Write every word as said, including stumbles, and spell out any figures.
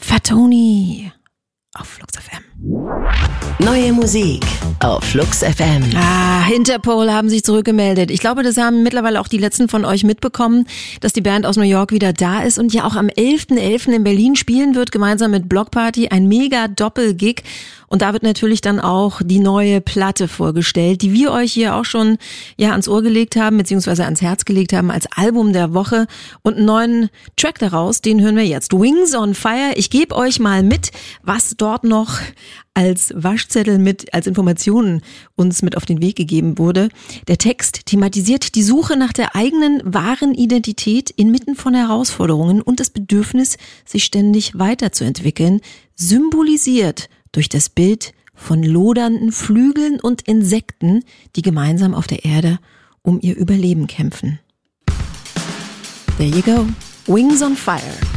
Fatoni auf Flux F M. Neue Musik auf Flux F M. Ah, Interpol haben sich zurückgemeldet. Ich glaube, das haben mittlerweile auch die letzten von euch mitbekommen, dass die Band aus New York wieder da ist und ja auch am elften elften in Berlin spielen wird, gemeinsam mit Block Party, ein mega Doppelgig. Und da wird natürlich dann auch die neue Platte vorgestellt, die wir euch hier auch schon ja ans Ohr gelegt haben, beziehungsweise ans Herz gelegt haben als Album der Woche. Und einen neuen Track daraus, den hören wir jetzt. Wings on Fire. Ich gebe euch mal mit, was dort noch als Waschzettel mit, als Informationen uns mit auf den Weg gegeben wurde. Der Text thematisiert die Suche nach der eigenen wahren Identität inmitten von Herausforderungen und das Bedürfnis, sich ständig weiterzuentwickeln, symbolisiert durch das Bild von lodernden Flügeln und Insekten, die gemeinsam auf der Erde um ihr Überleben kämpfen. There you go. Wings on Fire.